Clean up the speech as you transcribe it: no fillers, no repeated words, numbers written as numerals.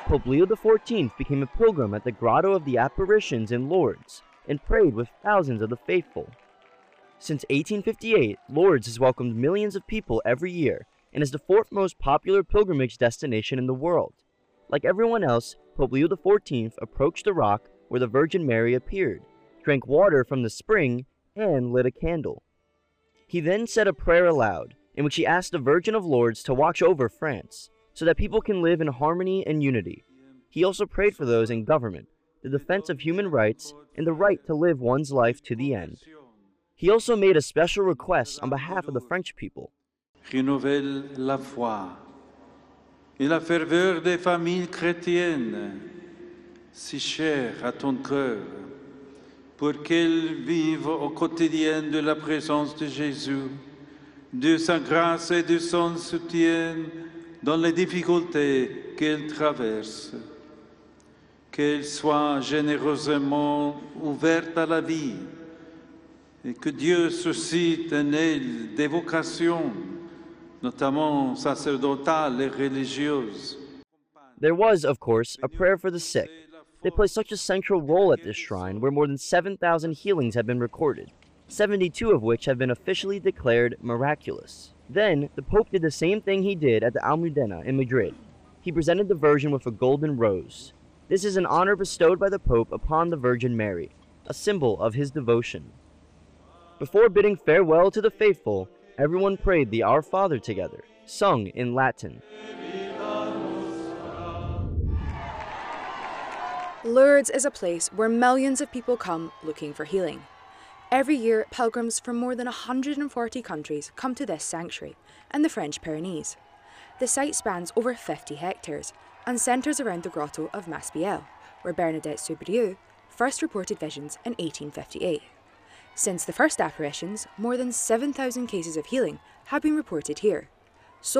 Pope Leo XIV became a pilgrim at the Grotto of the Apparitions in Lourdes and prayed with thousands of the faithful. Since 1858, Lourdes has welcomed millions of people every year and is the fourth most popular pilgrimage destination in the world. Like everyone else, Pope Leo XIV approached the rock where the Virgin Mary appeared, drank water from the spring, and lit a candle. He then said a prayer aloud, in which he asked the Virgin of Lourdes to watch over France, so that people can live in harmony and unity. He also prayed for those in government, the defense of human rights, and the right to live one's life to the end. He also made a special request on behalf of the French people. Renouvelle la foi et la ferveur des familles chrétiennes, si chères à ton cœur, pour qu'elles vivent au quotidien de la présence de Jésus, de sa grâce et de son soutien dans les difficultés qu'elles traversent. Qu'elles soient généreusement ouvertes à la vie et que Dieu suscite en elles des vocations, notamment sacerdotales et religieuses. There was, of course, a prayer for the sick. They play such a central role at this shrine, where more than 7,000 healings have been recorded, 72 of which have been officially declared miraculous. Then, the Pope did the same thing he did at the Almudena in Madrid. He presented the Virgin with a golden rose. This is an honor bestowed by the Pope upon the Virgin Mary, a symbol of his devotion. Before bidding farewell to the faithful, everyone prayed the Our Father together, sung in Latin. Lourdes is a place where millions of people come looking for healing. Every year, pilgrims from more than 140 countries come to this sanctuary in the French Pyrenees. The site spans over 50 hectares and centres around the grotto of Maspiel, where Bernadette Soubirous first reported visions in 1858. Since the first apparitions, more than 7,000 cases of healing have been reported here.